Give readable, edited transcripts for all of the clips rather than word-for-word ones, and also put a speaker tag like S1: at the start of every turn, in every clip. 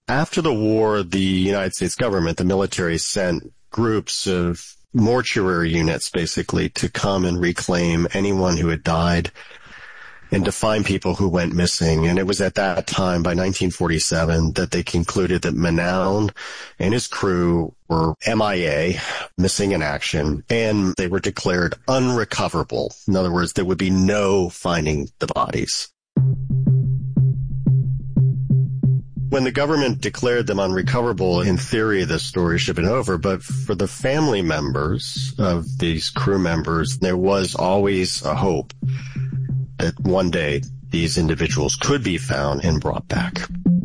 S1: After the war, the United States government, the military, sent groups of mortuary units basically to come and reclaim anyone who had died and to find people who went missing. And it was at that time, by 1947, that they concluded that Manown and his crew were MIA, missing in action, and they were declared unrecoverable. In other words, there would be no finding the bodies. When the government declared them unrecoverable, in theory, the story should have been over. But for the family members of these crew members, there was always a hope that one day these individuals could be found and brought back.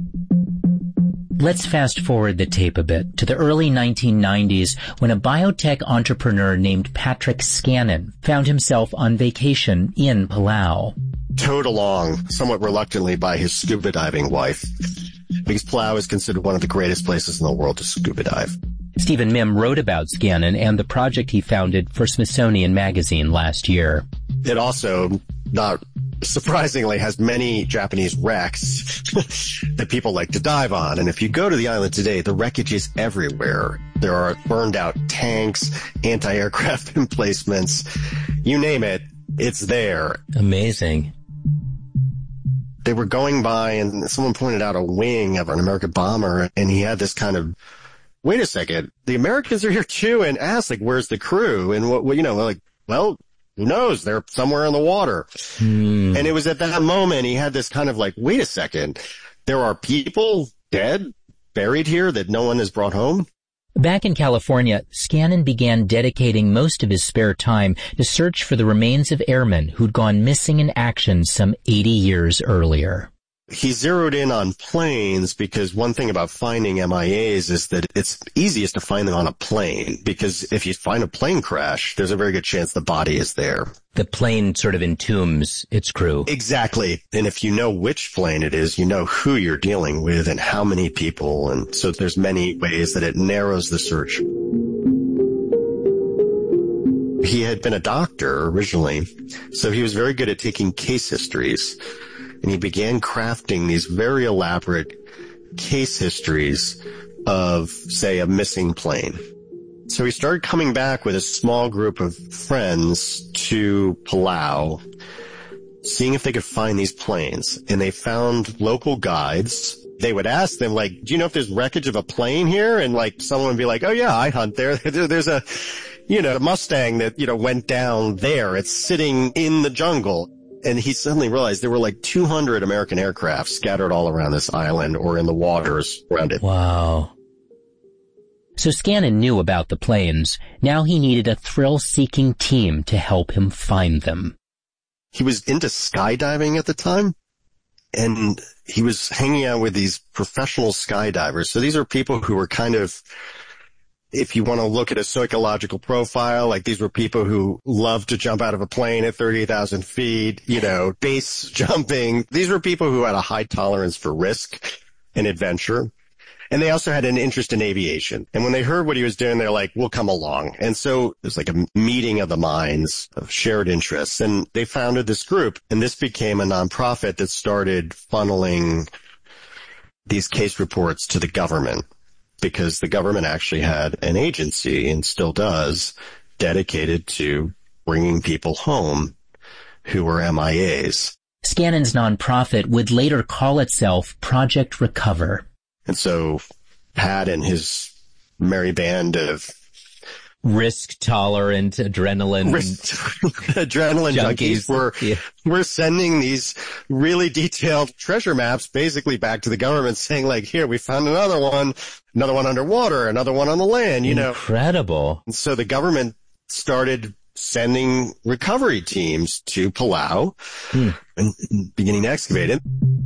S2: Let's fast forward the tape a bit to the early 1990s when a biotech entrepreneur named Patrick Scannon found himself on vacation in Palau.
S1: Towed along somewhat reluctantly by his scuba diving wife, because Palau is considered one of the greatest places in the world to scuba dive.
S2: Stephen Mihm wrote about Scannon and the project he founded for Smithsonian Magazine last year.
S1: It also, not surprisingly, has many Japanese wrecks that people like to dive on. And if you go to the island today, the wreckage is everywhere. There are burned out tanks, anti-aircraft emplacements, you name it, it's there.
S2: Amazing.
S1: They were going by and someone pointed out a wing of an American bomber, and he had this kind of, wait a second, the Americans are here too, and asked, like, where's the crew? And what, you know, like, well, who knows? They're somewhere in the water. And it was at that moment he had this kind of like, wait a second, there are people dead, buried here that no one has brought home?
S2: Back in California, Scannon began dedicating most of his spare time to search for the remains of airmen who'd gone missing in action some 80 years earlier.
S1: He zeroed in on planes because one thing about finding MIAs is that it's easiest to find them on a plane, because if you find a plane crash, there's a very good chance the body is there.
S2: The plane sort of entombs its crew.
S1: Exactly. And if you know which plane it is, you know who you're dealing with and how many people. And so there's many ways that it narrows the search. He had been a doctor originally, so he was very good at taking case histories. And he began crafting these very elaborate case histories of, say, a missing plane. So he started coming back with a small group of friends to Palau, seeing if they could find these planes. And they found local guides. They would ask them, like, do you know if there's wreckage of a plane here? And, like, someone would be like, oh, yeah, I hunt there. There's a, you know, a Mustang that, you know, went down there. It's sitting in the jungle. And he suddenly realized there were like 200 American aircraft scattered all around this island or in the waters around it.
S2: Wow. So Scannon knew about the planes. Now he needed a thrill-seeking team to help him find them.
S1: He was into skydiving at the time, and he was hanging out with these professional skydivers. So these are people who were kind of, if you want to look at a psychological profile, like these were people who loved to jump out of a plane at 30,000 feet, you know, base jumping. These were people who had a high tolerance for risk and adventure. And they also had an interest in aviation. And when they heard what he was doing, they're like, we'll come along. And so it was like a meeting of the minds of shared interests. And they founded this group. And this became a nonprofit that started funneling these case reports to the government, because the government actually had an agency, and still does, dedicated to bringing people home who were MIAs.
S2: Scannon's nonprofit would later call itself Project Recover.
S1: And so Pat and his merry band of
S2: risk-tolerant adrenaline
S1: junkies were sending these really detailed treasure maps basically back to the government, saying, like, here, we found another one underwater, another one on the land, you know.
S2: Incredible.
S1: And so the government started sending recovery teams to Palau and beginning to excavate it.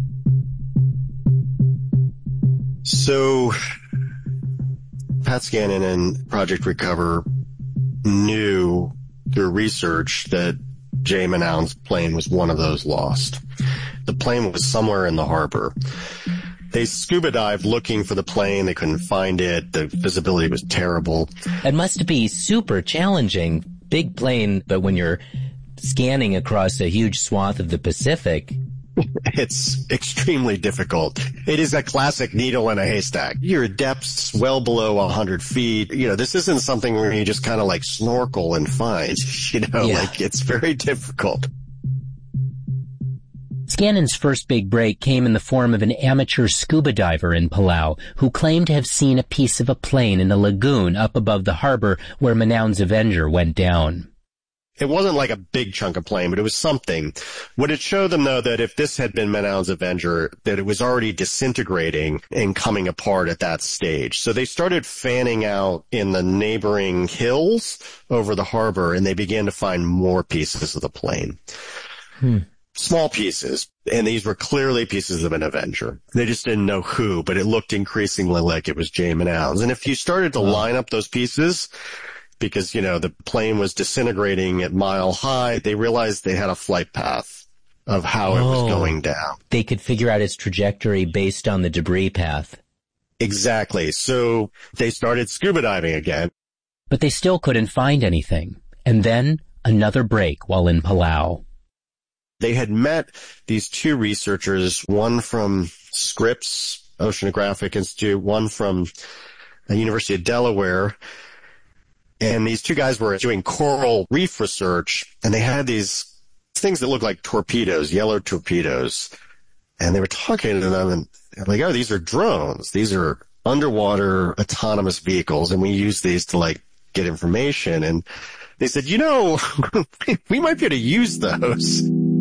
S1: So Pat Scannon and Project Recover knew through research that Jay Manown's plane was one of those lost. The plane was somewhere in the harbor. They scuba dived looking for the plane. They couldn't find it. The visibility was terrible.
S2: It must be super challenging. Big plane, but when you're scanning across a huge swath of the Pacific,
S1: It's extremely difficult. It is a classic needle in a haystack. You're at depths well below 100 feet. This isn't something where you just kind of like snorkel and find, like it's very difficult.
S2: Scannon's first big break came in the form of an amateur scuba diver in Palau who claimed to have seen a piece of a plane in a lagoon up above the harbor where Manaun's Avenger went down.
S1: It wasn't like a big chunk of plane, but it was something. Would it show them, though, that if this had been Manaun's Avenger, that it was already disintegrating and coming apart at that stage? So they started fanning out in the neighboring hills over the harbor, and they began to find more pieces of the plane. Small pieces, and these were clearly pieces of an Avenger. They just didn't know who, but it looked increasingly like it was Jay Manaun's. And if you started to line up those pieces, because, the plane was disintegrating at mile high, they realized they had a flight path of how it was going down.
S2: They could figure out its trajectory based on the debris path.
S1: Exactly. So they started scuba diving again.
S2: But they still couldn't find anything. And then another break while in Palau.
S1: They had met these two researchers, one from Scripps Oceanographic Institute, one from the University of Delaware. And these two guys were doing coral reef research, and they had these things that looked like torpedoes, yellow torpedoes. And they were talking to them, and they're like, oh, these are drones. These are underwater autonomous vehicles, and we use these to, get information. And they said, we might be able to use those.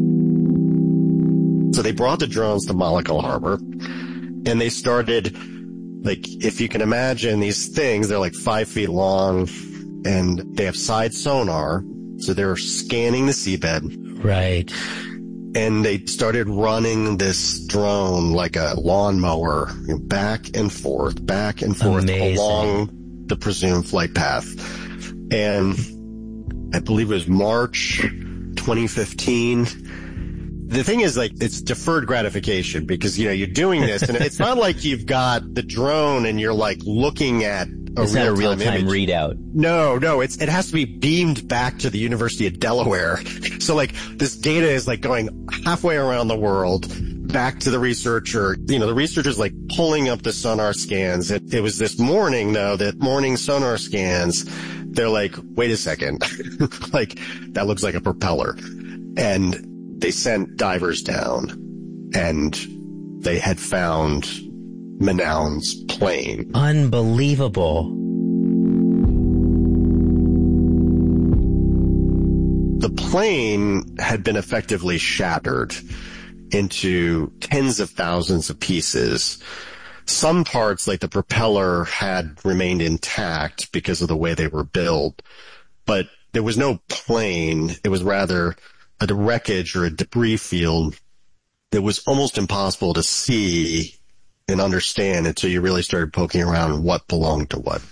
S1: So they brought the drones to Malakal Harbor, and they started, if you can imagine these things, they're 5 feet long, and they have side sonar, so they're scanning the seabed.
S2: Right.
S1: And they started running this drone like a lawnmower, back and forth
S2: Amazing.
S1: Along the presumed flight path. And I believe it was March 2015. The thing is, it's deferred gratification because, you're doing this, and it's not like you've got the drone and you're, looking at
S2: it's not a real-time readout.
S1: No, it has to be beamed back to the University of Delaware. So, this data is, going halfway around the world, back to the researcher. The researcher's, pulling up the sonar scans. It was this morning, though, that morning sonar scans, they're like, wait a second. That looks like a propeller. And they sent divers down, and they had found Manaun's plane.
S2: Unbelievable.
S1: The plane had been effectively shattered into tens of thousands of pieces. Some parts, like the propeller, had remained intact because of the way they were built, but there was no plane. It was rather a wreckage or a debris field that was almost impossible to see and understand until you really started poking around what belonged to what.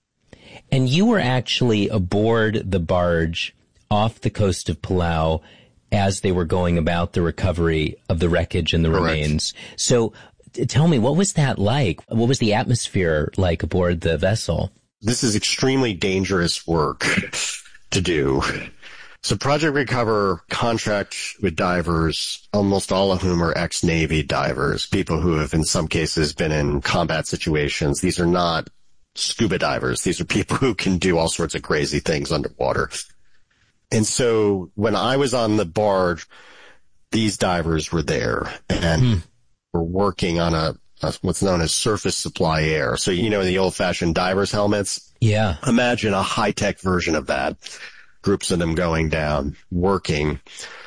S2: And you were actually aboard the barge off the coast of Palau as they were going about the recovery of the wreckage and the
S1: Correct.
S2: remains. So tell me, what was that like? What was the atmosphere like aboard the vessel?
S1: This is extremely dangerous work to do. So Project Recover contract with divers, almost all of whom are ex-Navy divers, people who have in some cases been in combat situations. These are not scuba divers. These are people who can do all sorts of crazy things underwater. And so when I was on the barge, these divers were there and were working on a what's known as surface supply air. So, the old-fashioned divers' helmets?
S2: Yeah.
S1: Imagine a high-tech version of that. Groups of them going down, working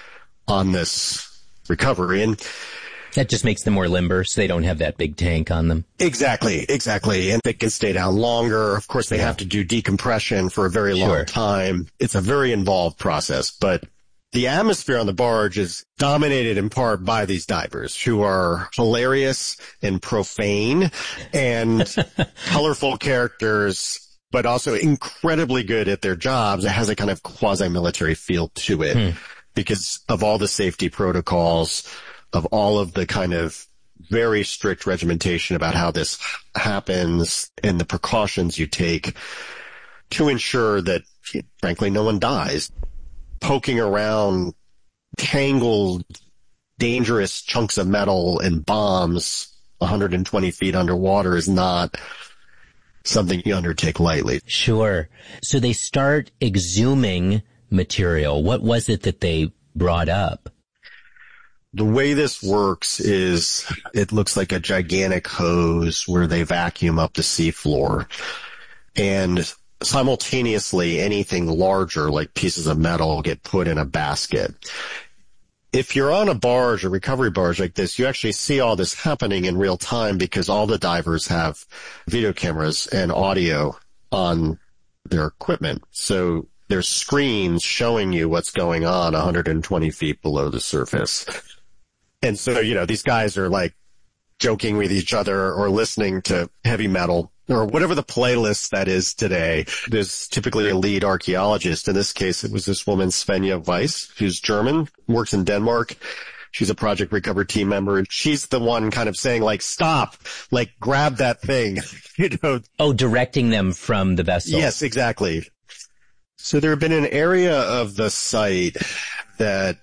S1: on this recovery. And
S2: that just makes them more limber, so they don't have that big tank on them.
S1: Exactly. And they can stay down longer. Of course, they have to do decompression for a very long time. It's a very involved process, but the atmosphere on the barge is dominated in part by these divers who are hilarious and profane and colorful characters, but also incredibly good at their jobs. It has a kind of quasi-military feel to it because of all the safety protocols, of all of the kind of very strict regimentation about how this happens and the precautions you take to ensure that, frankly, no one dies. Poking around tangled dangerous chunks of metal and bombs 120 feet underwater is not something you undertake lightly.
S2: Sure. So they start exhuming material. What was it that they brought up?
S1: The way this works is it looks like a gigantic hose where they vacuum up the seafloor, and simultaneously anything larger like pieces of metal get put in a basket. If you're on a barge, a recovery barge like this, you actually see all this happening in real time because all the divers have video cameras and audio on their equipment. So there's screens showing you what's going on 120 feet below the surface. And so, you know, these guys are like joking with each other or listening to heavy metal or whatever the playlist that is today. There's typically a lead archaeologist. In this case, it was this woman, Svenja Weiss, who's German, works in Denmark. She's a Project Recover team member, and she's the one kind of saying, like, stop, like, grab that thing, you know.
S2: Oh, directing them from the vessel.
S1: Yes, exactly. So there had been an area of the site that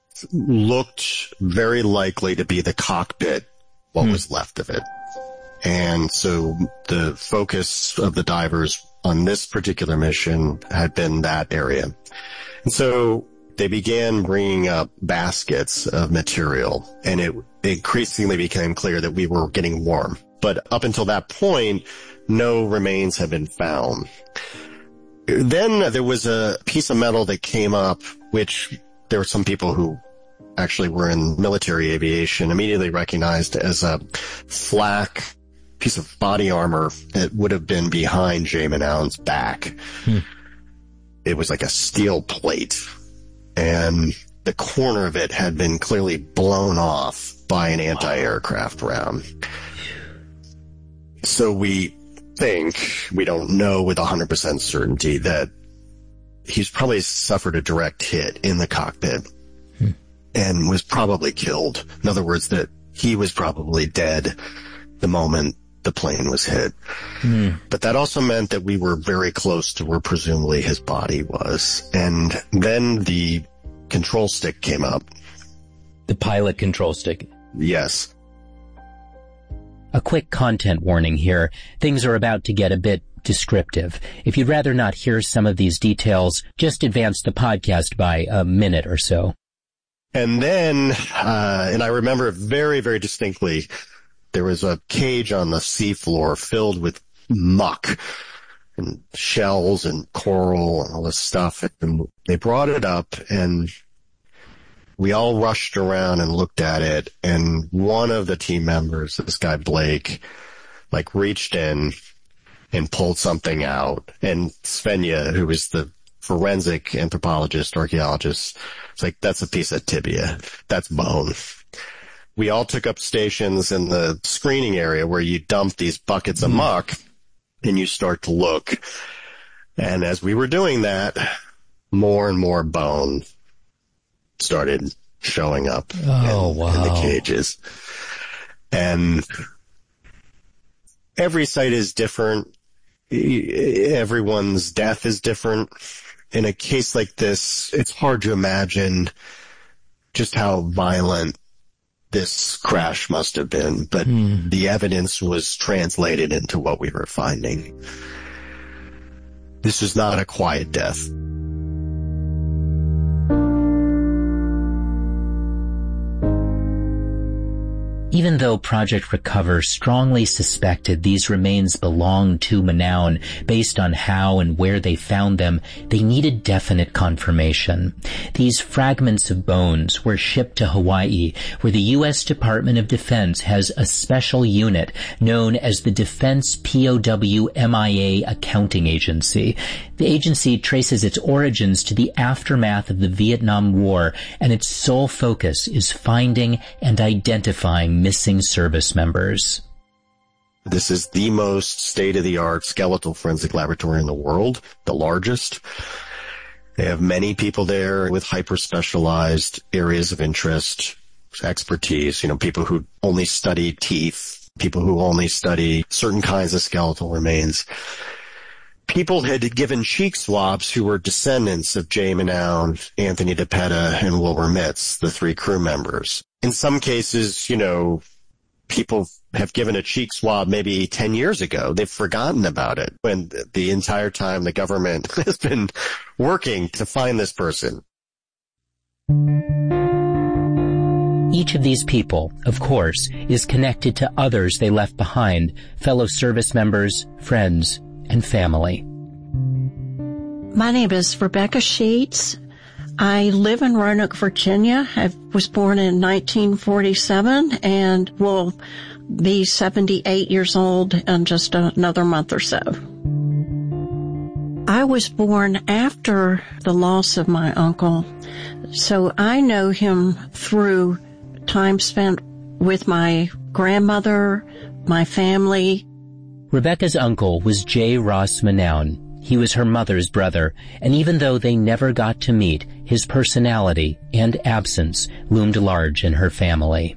S1: looked very likely to be the cockpit, what was left of it. And so the focus of the divers on this particular mission had been that area. And so they began bringing up baskets of material, and it increasingly became clear that we were getting warm. But up until that point, no remains had been found. Then there was a piece of metal that came up, which there were some people who actually were in military aviation immediately recognized as a flak piece of body armor that would have been behind Jay Manown's back. It was like a steel plate, and the corner of it had been clearly blown off by an anti-aircraft round. So we think, we don't know with 100% certainty, that he's probably suffered a direct hit in the cockpit and was probably killed. In other words, that he was probably dead the moment the plane was hit. But that also meant that we were very close to where presumably his body was. And then the control stick came up.
S2: The pilot control stick.
S1: Yes.
S2: A quick content warning here. Things are about to get a bit descriptive. If you'd rather not hear some of these details, just advance the podcast by a minute or so.
S1: And then, and I remember very, very distinctly, there was a cage on the seafloor filled with muck and shells and coral and all this stuff. And they brought it up, and we all rushed around and looked at it. And one of the team members, this guy Blake, like reached in and pulled something out. And Svenja, who was the forensic anthropologist, archaeologist, it's like, that's a piece of tibia. That's bone. We all took up stations in the screening area where you dump these buckets of muck and you start to look. And as we were doing that, more and more bone started showing up in the cages. And every site is different. Everyone's death is different. In a case like this, it's hard to imagine just how violent this crash must have been, but the evidence was translated into what we were finding. This is not a quiet death.
S2: Even though Project Recover strongly suspected these remains belonged to Manown based on how and where they found them, they needed definite confirmation. These fragments of bones were shipped to Hawaii, where the U.S. Department of Defense has a special unit known as the Defense POW MIA Accounting Agency. The agency traces its origins to the aftermath of the Vietnam War, and its sole focus is finding and identifying missing service members.
S1: This is the most state-of-the-art skeletal forensic laboratory in the world, the largest. They have many people there with hyper-specialized areas of interest, expertise, people who only study teeth, people who only study certain kinds of skeletal remains. people had given cheek swabs who were descendants of Jay Manown, Anthony DePetta, and Wilbur Mitz, the 3 crew members. In some cases, people have given a cheek swab maybe 10 years ago. They've forgotten about it when the entire time the government has been working to find this person.
S2: Each of these people, of course, is connected to others they left behind, fellow service members, friends, and family.
S3: My name is Rebecca Sheets. I live in Roanoke, Virginia. I was born in 1947 and will be 78 years old in just another month or so. I was born after the loss of my uncle, so I know him through time spent with my grandmother, my family.
S2: Rebecca's uncle was J. Ross Manown. He was her mother's brother, and even though they never got to meet, his personality and absence loomed large in her family.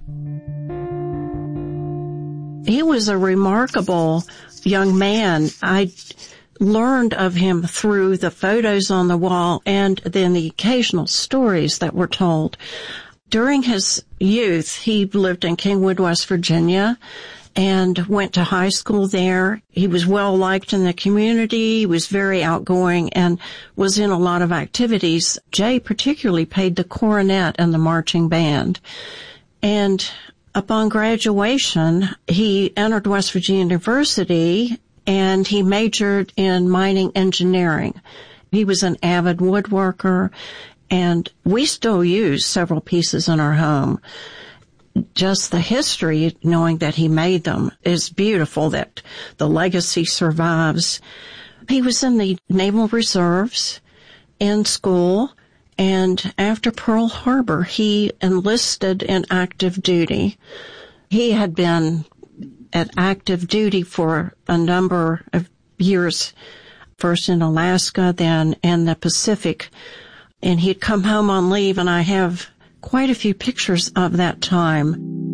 S3: He was a remarkable young man. I learned of him through the photos on the wall and then the occasional stories that were told. During his youth, he lived in Kingwood, West Virginia, and went to high school there. He was well liked in the community. He was very outgoing and was in a lot of activities. Jay particularly played the cornet and the marching band. And upon graduation, he entered West Virginia University and he majored in mining engineering. He was an avid woodworker, and we still use several pieces in our home. Just the history, knowing that he made them, is beautiful, that the legacy survives. He was in the Naval Reserves in school, and after Pearl Harbor, he enlisted in active duty. He had been at active duty for a number of years, first in Alaska, then in the Pacific, and he'd come home on leave, and I have quite a few pictures of that time.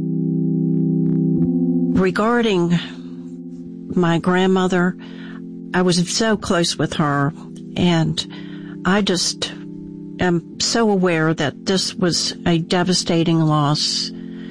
S3: Regarding my grandmother, I was so close with her, and I just am so aware that this was a devastating loss.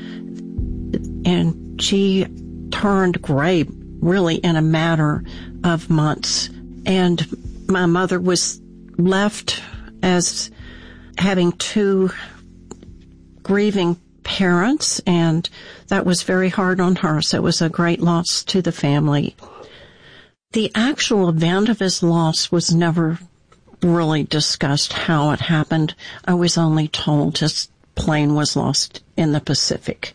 S3: And she turned gray really in a matter of months. And my mother was left as having 2 grieving parents, and that was very hard on her, so it was a great loss to the family. The actual event of his loss was never really discussed, how it happened. I was only told his plane was lost in the Pacific.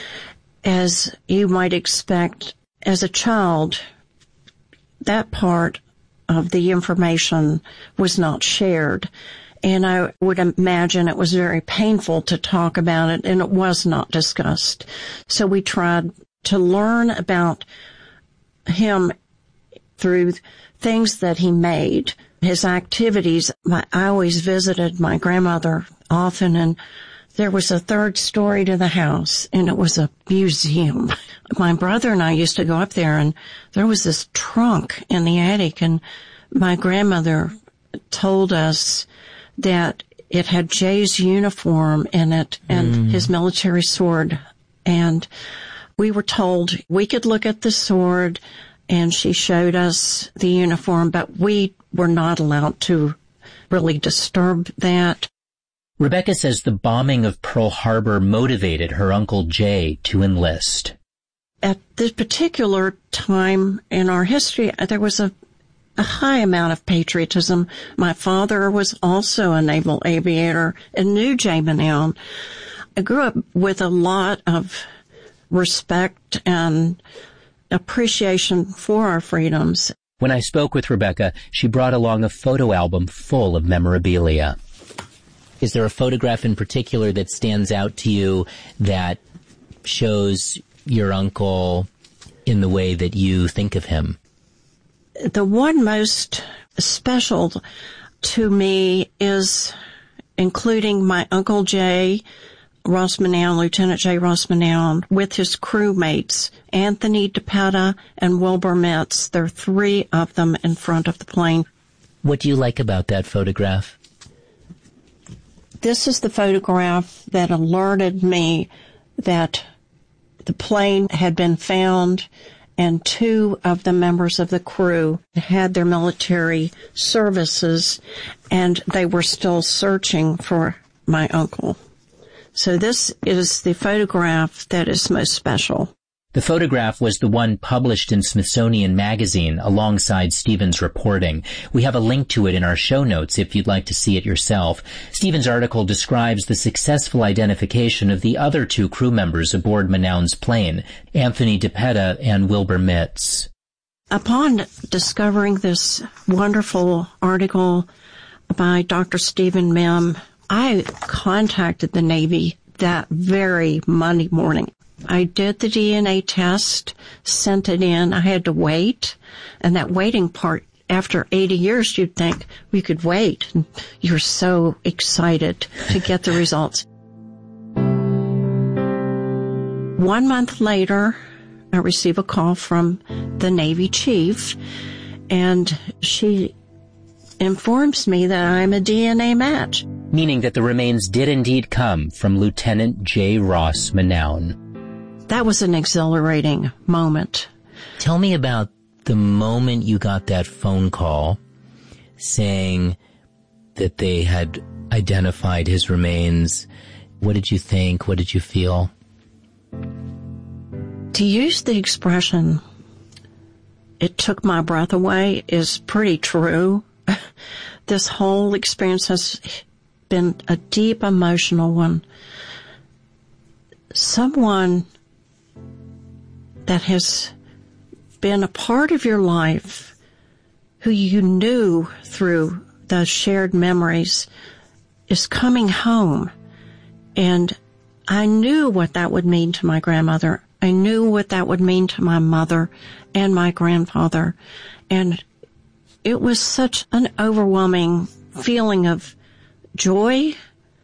S3: As you might expect, as a child, that part of the information was not shared. And I would imagine it was very painful to talk about it, and it was not discussed. So we tried to learn about him through things that he made, his activities. I always visited my grandmother often, and there was a 3rd story to the house, and it was a museum. My brother and I used to go up there, and there was this trunk in the attic, and my grandmother told us that it had Jay's uniform in it and his military sword. And we were told we could look at the sword, and she showed us the uniform, but we were not allowed to really disturb that.
S2: Rebecca says the bombing of Pearl Harbor motivated her Uncle Jay to enlist.
S3: At this particular time in our history, there was a high amount of patriotism. My father was also a naval aviator and knew Jay Manown. I grew up with a lot of respect and appreciation for our freedoms.
S2: When I spoke with Rebecca, she brought along a photo album full of memorabilia. Is there a photograph in particular that stands out to you that shows your uncle in the way that you think of him?
S3: The one most special to me is including my Uncle Jay Ross Manown, Lieutenant J. Ross Manown, with his crewmates, Anthony DePetta and Wilbur Metz. There are 3 of them in front of the plane.
S2: What do you like about that photograph?
S3: This is the photograph that alerted me that the plane had been found and 2 of the members of the crew had their military services and they were still searching for my uncle. So this is the photograph that is most special.
S2: The photograph was the one published in Smithsonian Magazine alongside Stephen's reporting. We have a link to it in our show notes if you'd like to see it yourself. Stephen's article describes the successful identification of the other 2 crew members aboard Manown's plane, Anthony DePetta and Wilbur Metz.
S3: Upon discovering this wonderful article by Dr. Stephen Mihm, I contacted the Navy that very Monday morning. I did the DNA test, sent it in. I had to wait. And that waiting part, after 80 years, you'd think we could wait. And you're so excited to get the results. 1 month later, I receive a call from the Navy chief, and she informs me that I'm a DNA match.
S2: Meaning that the remains did indeed come from Lieutenant J. Ross Manown.
S3: That was an exhilarating moment.
S2: Tell me about the moment you got that phone call saying that they had identified his remains. What did you think? What did you feel?
S3: To use the expression, it took my breath away, is pretty true. This whole experience has been a deep emotional one. Someone that has been a part of your life, who you knew through the shared memories, is coming home. And I knew what that would mean to my grandmother. I knew what that would mean to my mother and my grandfather. And it was such an overwhelming feeling of joy.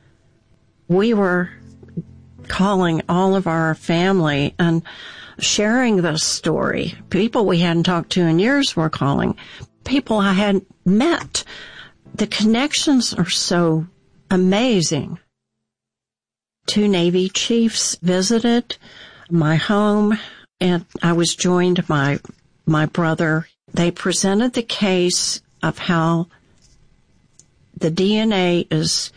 S3: We were calling all of our family and sharing this story. People we hadn't talked to in years were calling. People I hadn't met. The connections are so amazing. 2 Navy chiefs visited my home, and I was joined by my brother. They presented the case of how the DNA is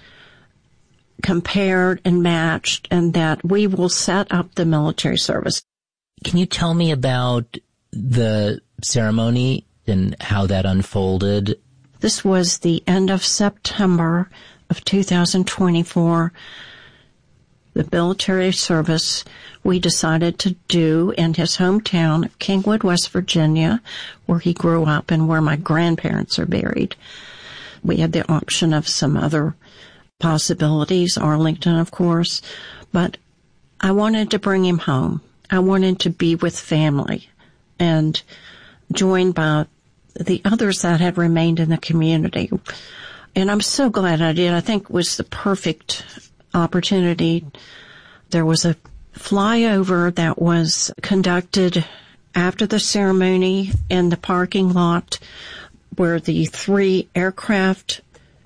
S3: compared and matched, and that we will set up the military service.
S2: Can you tell me about the ceremony and how that unfolded?
S3: This was the end of September of 2024. The military service we decided to do in his hometown of Kingwood, West Virginia, where he grew up and where my grandparents are buried. We had the option of some other possibilities, Arlington, of course, but I wanted to bring him home. I wanted to be with family and joined by the others that had remained in the community. And I'm so glad I did. I think it was the perfect opportunity. There was a flyover that was conducted after the ceremony in the parking lot where the 3 aircraft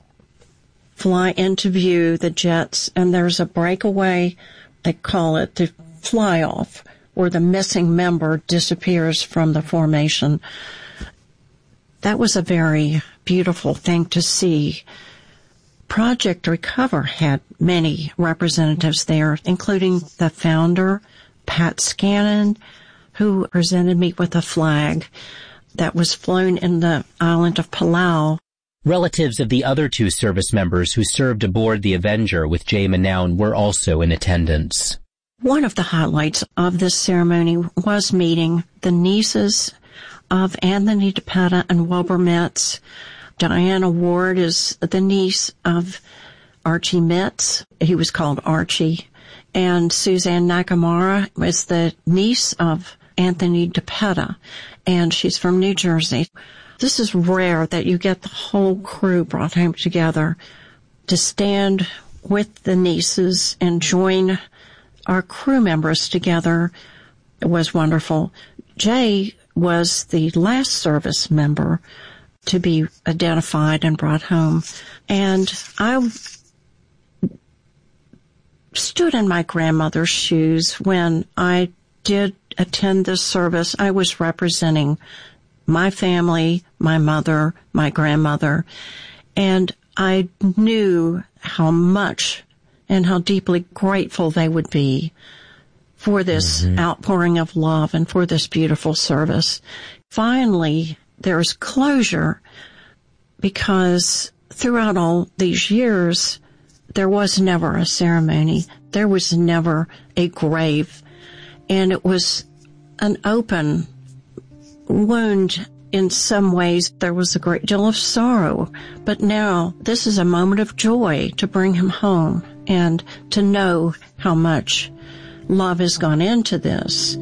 S3: fly into view, the jets, and there's a breakaway, they call it the fly-off, where the missing member disappears from the formation. That was a very beautiful thing to see. Project Recover had many representatives there, including the founder, Pat Scannon, who presented me with a flag that was flown in the island of Palau.
S2: Relatives of the other 2 service members who served aboard the Avenger with J. Manown were also in attendance.
S3: One of the highlights of this ceremony was meeting the nieces of Anthony DePetta and Wilbur Metz. Diana Ward is the niece of Archie Metz. He was called Archie. And Suzanne Nakamura is the niece of Anthony DePetta, and she's from New Jersey. This is rare that you get the whole crew brought home together to stand with the nieces and join our crew members together was wonderful. Jay was the last service member to be identified and brought home. And I stood in my grandmother's shoes when I did attend this service. I was representing my family, my mother, my grandmother, and I knew how much and how deeply grateful they would be for this outpouring of love and for this beautiful service. Finally, there's closure because throughout all these years, there was never a ceremony. There was never a grave. And it was an open wound in some ways. There was a great deal of sorrow. But now this is a moment of joy to bring him home and to know how much love has gone into this.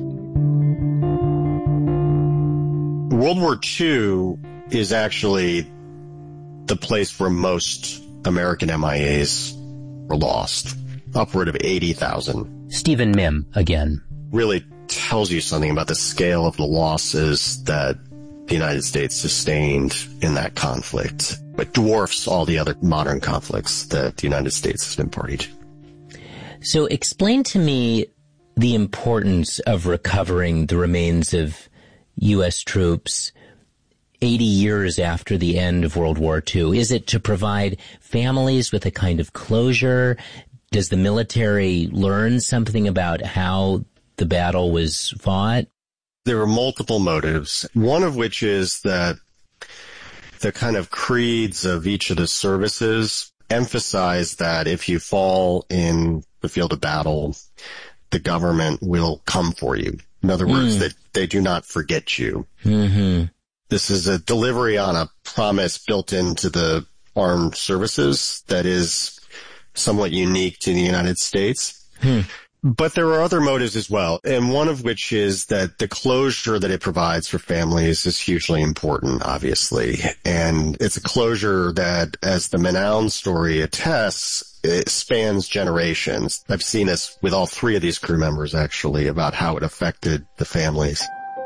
S1: World War II is actually the place where most American MIAs were lost. Upward of 80,000.
S2: Stephen Mihm again.
S1: Really tells you something about the scale of the losses that the United States sustained in that conflict. It dwarfs all the other modern conflicts that the United States has been party to.
S2: So explain to me the importance of recovering the remains of U.S. troops 80 years after the end of World War II. Is it to provide families with a kind of closure? Does the military learn something about how the battle was fought?
S1: There are multiple motives, one of which is that the kind of creeds of each of the services emphasize that if you fall in the field of battle, the government will come for you. In other words, that they do not forget you. Mm-hmm. This is a delivery on a promise built into the armed services that is somewhat unique to the United States. But there are other motives as well, and one of which is that the closure that it provides for families is hugely important, obviously. And it's a closure that, as the Manaon story attests, it spans generations. I've seen this with all three of these crew members, actually, about how it affected the families.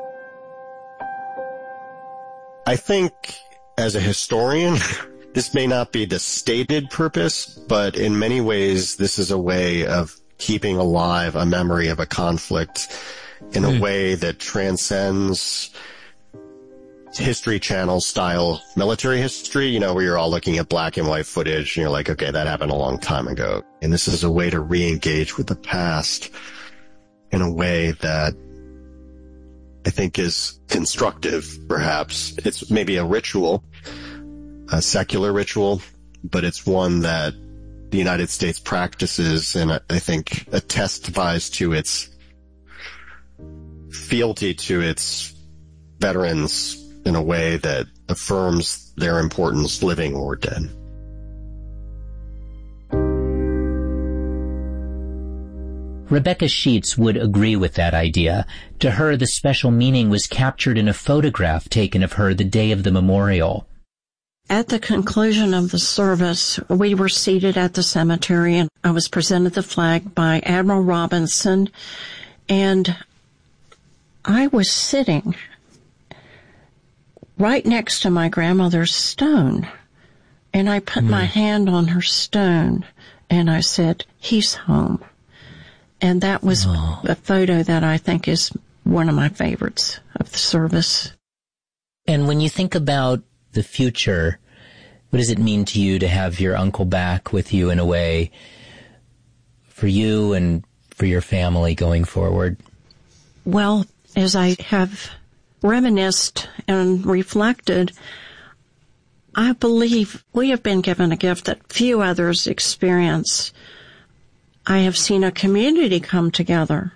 S1: I think, as a historian, this may not be the stated purpose, but in many ways, this is a way of keeping alive a memory of a conflict in a way that transcends History Channel style military history, you know, where you're all looking at black and white footage and you're like, okay, that happened a long time ago. And this is a way to re-engage with the past in a way that I think is constructive, perhaps. It's maybe a ritual, a secular ritual, but it's one that the United States practices, and I think it testifies to its fealty to its veterans in a way that affirms their importance, living or dead.
S2: Rebecca Sheets would agree with that idea. To her, the special meaning was captured in a photograph taken of her the day of the memorial.
S3: At the conclusion of the service, we were seated at the cemetery, and I was presented the flag by Admiral Robinson, and I was sitting right next to my grandmother's stone, and I put my hand on her stone, and I said, "He's home." And that was a photo that I think is one of my favorites of the service.
S2: And when you think about the future, what does it mean to you to have your uncle back with you in a way for you and for your family going forward?
S3: Well, as I have reminisced and reflected, I believe we have been given a gift that few others experience. I have seen a community come together.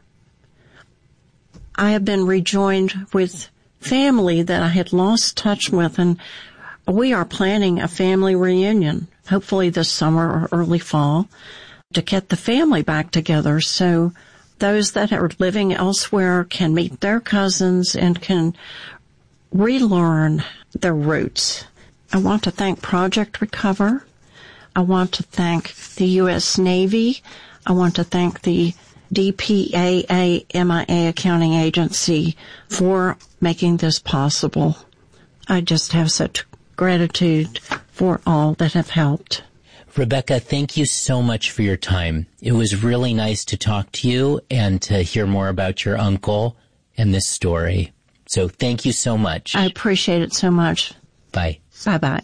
S3: I have been rejoined with family that I had lost touch with, and we are planning a family reunion, hopefully this summer or early fall, to get the family back together so those that are living elsewhere can meet their cousins and can relearn their roots. I want to thank Project Recover I want to thank the U.S. Navy. I want to thank the DPAA MIA Accounting Agency for making this possible. I just have such gratitude for all that have helped.
S2: Rebecca, thank you so much for your time. It was really nice to talk to you and to hear more about your uncle and this story. So thank you so much.
S3: I appreciate it so much.
S2: Bye.
S3: Bye-bye.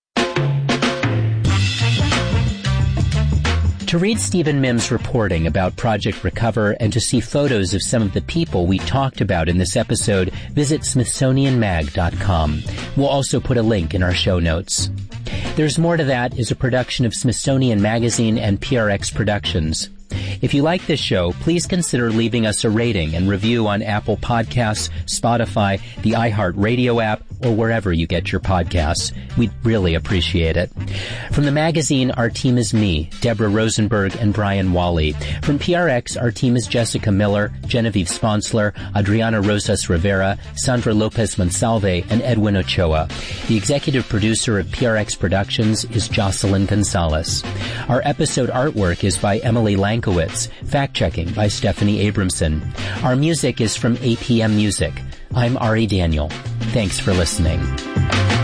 S2: To read Stephen Mims' reporting about Project Recover and to see photos of some of the people we talked about in this episode, visit SmithsonianMag.com. We'll also put a link in our show notes. There's More to That is a production of Smithsonian Magazine and PRX Productions. If you like this show, please consider leaving us a rating and review on Apple Podcasts, Spotify, the iHeartRadio app, or wherever you get your podcasts. We'd really appreciate it. From the magazine, our team is me, Deborah Rosenberg, and Brian Wally. From PRX, our team is Jessica Miller, Genevieve Sponsler, Adriana Rosas Rivera, Sandra Lopez Monsalve, and Edwin Ochoa. The executive producer of PRX Productions is Jocelyn Gonzalez. Our episode artwork is by Emily Lankowitz, fact-checking by Stephanie Abramson. Our music is from APM Music. I'm Ari Daniel. Thanks for listening.